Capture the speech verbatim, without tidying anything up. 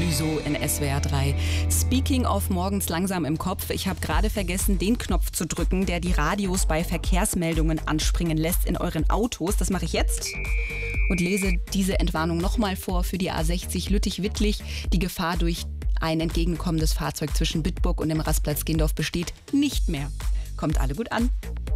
Clüso in S W R drei. Speaking of morgens langsam im Kopf. Ich habe gerade vergessen, den Knopf zu drücken, der die Radios bei Verkehrsmeldungen anspringen lässt in euren Autos. Das mache ich jetzt und lese diese Entwarnung nochmal vor für die A sechzig Lüttich-Wittlich. Die Gefahr durch ein entgegenkommendes Fahrzeug zwischen Bitburg und dem Rastplatz Gindorf besteht nicht mehr. Kommt alle gut an.